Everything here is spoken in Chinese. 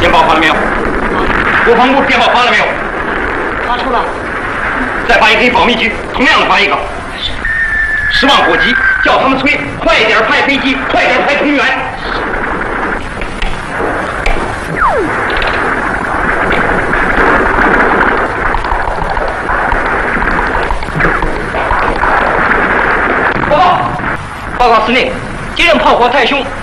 电报发了没有？国防部电报发了没有？ 发出了。 再发一个给保密局，同样的发一个。10万火急，叫他们催，快点派飞机，快点派空员。报告司令，敌人炮火太凶，